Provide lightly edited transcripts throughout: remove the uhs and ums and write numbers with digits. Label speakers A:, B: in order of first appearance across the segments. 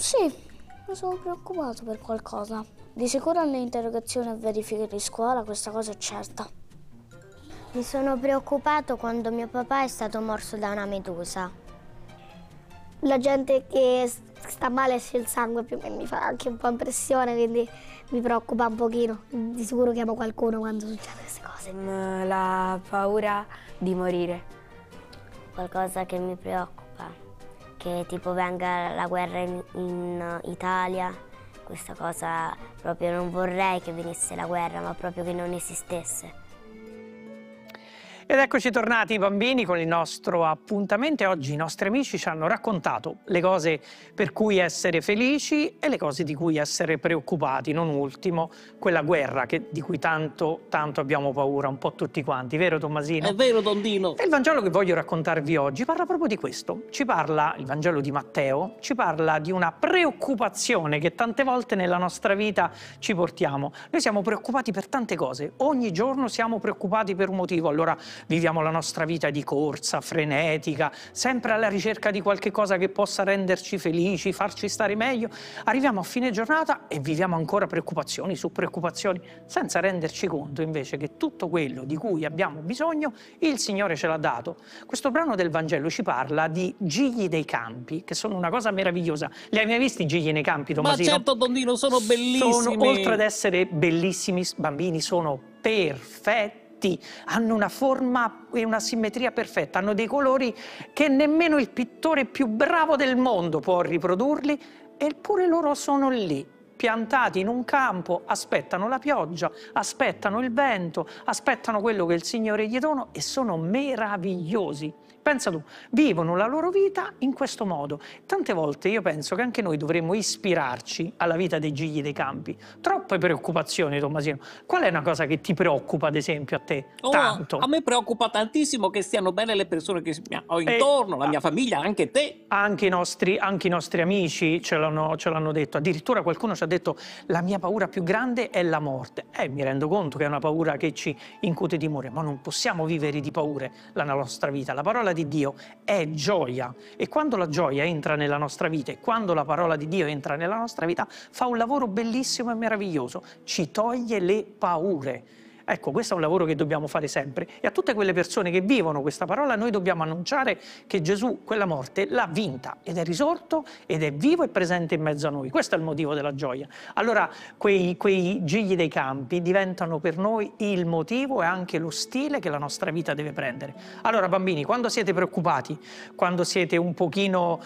A: Sì, mi sono preoccupato per qualcosa. Di sicuro alle interrogazioni e verifiche di scuola questa cosa è certa.
B: Mi sono preoccupato quando mio papà è stato morso da una medusa.
A: La gente che sta male esce il sangue più mi fa anche un po' impressione, quindi mi preoccupa un pochino. Di sicuro chiamo qualcuno quando succedono queste cose.
C: La paura di morire.
B: Qualcosa che mi preoccupa, che tipo venga la guerra in Italia. Questa cosa proprio non vorrei che venisse la guerra, ma proprio che non esistesse.
D: Ed eccoci tornati bambini con il nostro appuntamento e oggi i nostri amici ci hanno raccontato le cose per cui essere felici e le cose di cui essere preoccupati, non ultimo quella guerra di cui tanto abbiamo paura un po' tutti quanti, vero Tommasino?
E: È vero Dondino.
D: E il Vangelo che voglio raccontarvi oggi parla proprio di questo, il Vangelo di Matteo ci parla di una preoccupazione che tante volte nella nostra vita ci portiamo. Noi siamo preoccupati per tante cose, ogni giorno siamo preoccupati per un motivo, allora viviamo la nostra vita di corsa, frenetica, sempre alla ricerca di qualche cosa che possa renderci felici, farci stare meglio. Arriviamo a fine giornata e viviamo ancora preoccupazioni su preoccupazioni, senza renderci conto invece che tutto quello di cui abbiamo bisogno il Signore ce l'ha dato. Questo brano del Vangelo ci parla di gigli dei campi, che sono una cosa meravigliosa. Li hai mai visti i gigli nei campi, Tommasino?
E: Ma certo Dondino, sono bellissimi.
D: Oltre ad essere bellissimi, bambini, sono perfetti. Hanno una forma e una simmetria perfetta, hanno dei colori che nemmeno il pittore più bravo del mondo può riprodurli, eppure loro sono lì, piantati in un campo, aspettano la pioggia, aspettano il vento, aspettano quello che il Signore gli dona e sono meravigliosi. Pensa tu, vivono la loro vita in questo modo. Tante volte io penso che anche noi dovremmo ispirarci alla vita dei gigli dei campi. Troppe preoccupazioni, Tommasino. Qual è una cosa che ti preoccupa, ad esempio, a te? Tanto.
E: A me preoccupa tantissimo che stiano bene le persone che ho intorno, la mia famiglia, anche te.
D: Anche i nostri amici ce l'hanno detto. Addirittura qualcuno ci ha detto la mia paura più grande è la morte. Mi rendo conto che è una paura che ci incute timore, ma non possiamo vivere di paure nella nostra vita. La parola di Dio è gioia e quando la gioia entra nella nostra vita e quando la parola di Dio entra nella nostra vita fa un lavoro bellissimo e meraviglioso, ci toglie le paure. Ecco, questo è un lavoro che dobbiamo fare sempre e a tutte quelle persone che vivono questa parola noi dobbiamo annunciare che Gesù quella morte l'ha vinta ed è risorto ed è vivo e presente in mezzo a noi. Questo è il motivo della gioia. Allora quei gigli dei campi diventano per noi il motivo e anche lo stile che la nostra vita deve prendere. Allora bambini, quando siete preoccupati, quando siete un pochino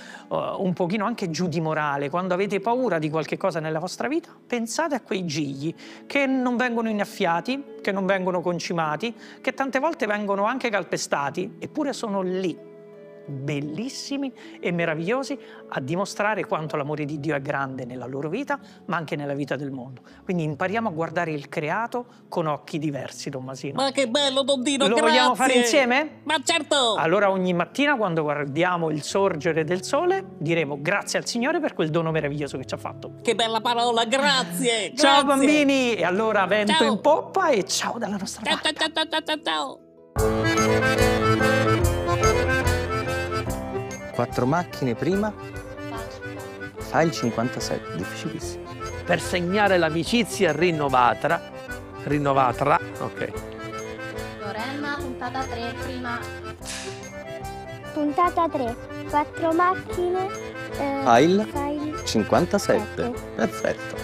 D: anche giù di morale, quando avete paura di qualche cosa nella vostra vita, pensate a quei gigli che non vengono innaffiati, che non vengono concimati, che tante volte vengono anche calpestati, eppure sono lì, bellissimi e meravigliosi, a dimostrare quanto l'amore di Dio è grande nella loro vita, ma anche nella vita del mondo. Quindi impariamo a guardare il creato con occhi diversi, Tommasino.
E: Ma che bello, Dondino,
D: Lo
E: grazie!
D: vogliamo fare insieme?
E: Ma certo!
D: Allora ogni mattina quando guardiamo il sorgere del sole diremo grazie al Signore per quel dono meraviglioso che ci ha fatto.
E: Che bella parola, grazie!
D: Ciao
E: grazie.
D: bambini! E allora vento
E: Ciao.
D: in poppa e ciao dalla nostra
E: Ciao,
D: parte.
E: ciao, ciao, ciao, ciao!
F: 4 macchine prima, fai il 57, difficilissimo.
G: Per segnare l'amicizia rinnovata, ok.
H: Lorena, puntata 3, prima.
B: Puntata 3, 4 macchine.
F: File 57, perfetto.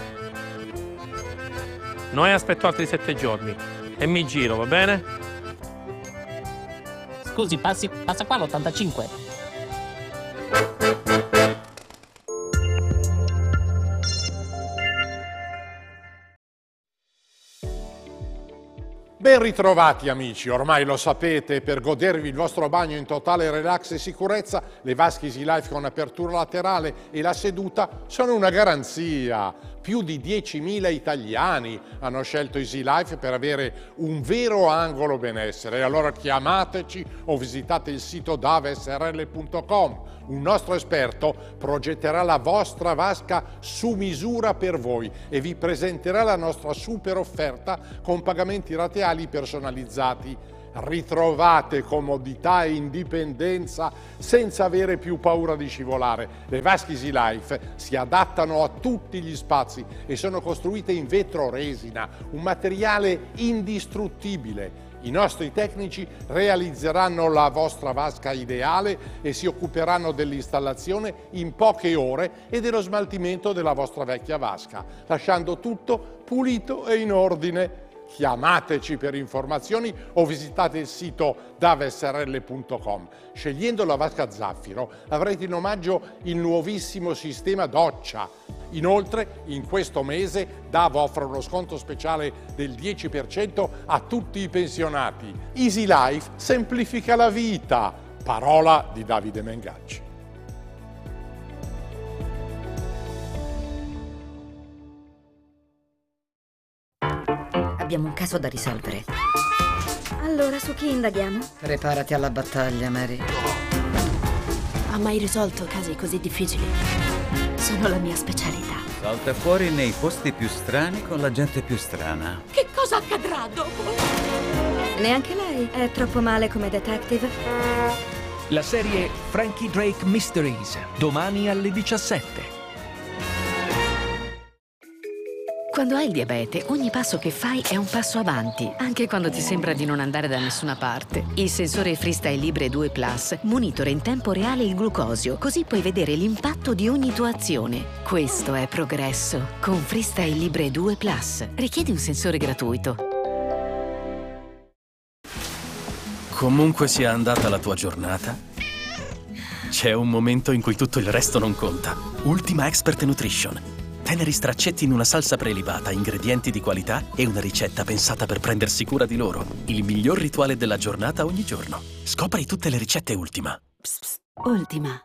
G: Noi aspetto altri 7 giorni e mi giro, va bene?
E: Scusi, passa qua l'85.
I: Ben ritrovati amici, ormai lo sapete, per godervi il vostro bagno in totale relax e sicurezza, le vasche Easy Life con apertura laterale e la seduta sono una garanzia. Più di 10.000 italiani hanno scelto Easy Life per avere un vero angolo benessere. Allora chiamateci o visitate il sito davsrl.com. Un nostro esperto progetterà la vostra vasca su misura per voi e vi presenterà la nostra super offerta con pagamenti rateali personalizzati. Ritrovate comodità e indipendenza senza avere più paura di scivolare. Le vasche Easy Life si adattano a tutti gli spazi e sono costruite in vetro resina, un materiale indistruttibile. I nostri tecnici realizzeranno la vostra vasca ideale e si occuperanno dell'installazione in poche ore e dello smaltimento della vostra vecchia vasca, lasciando tutto pulito e in ordine. Chiamateci per informazioni o visitate il sito davesrl.com. Scegliendo la vasca Zaffiro avrete in omaggio il nuovissimo sistema doccia. Inoltre, in questo mese DAV offre uno sconto speciale del 10% a tutti i pensionati. Easy Life semplifica la vita. Parola di Davide Mengacci.
J: Abbiamo un caso da risolvere. Allora, su chi indaghiamo?
K: Preparati alla battaglia, Mary.
J: Ha mai risolto casi così difficili? Sono la mia specialità.
L: Salta fuori nei posti più strani con la gente più strana.
J: Che cosa accadrà dopo? Neanche lei è troppo male come detective.
M: La serie Frankie Drake Mysteries, domani alle 17.
N: Quando hai il diabete, ogni passo che fai è un passo avanti, anche quando ti sembra di non andare da nessuna parte. Il sensore Freestyle Libre 2 Plus monitora in tempo reale il glucosio, così puoi vedere l'impatto di ogni tua azione. Questo è progresso. Con Freestyle Libre 2 Plus. Richiedi un sensore gratuito.
O: Comunque sia andata la tua giornata, c'è un momento in cui tutto il resto non conta. Ultima Expert Nutrition. Teneri straccetti in una salsa prelibata, ingredienti di qualità e una ricetta pensata per prendersi cura di loro. Il miglior rituale della giornata ogni giorno. Scopri tutte le ricette Ultima.
N: Ultima.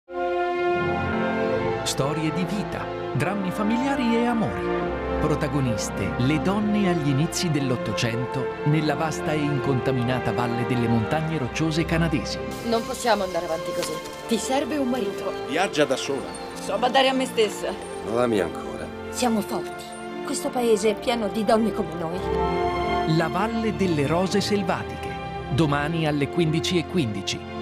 M: Storie di vita, drammi familiari e amori. Protagoniste, le donne agli inizi dell'Ottocento nella vasta e incontaminata valle delle montagne rocciose canadesi.
P: Non possiamo andare avanti così. Ti serve un marito.
Q: Viaggia da sola.
P: So badare a me stessa.
Q: Non ami ancora.
P: Siamo forti. Questo paese è pieno di donne come noi.
M: La Valle delle Rose Selvatiche, domani alle 15:15.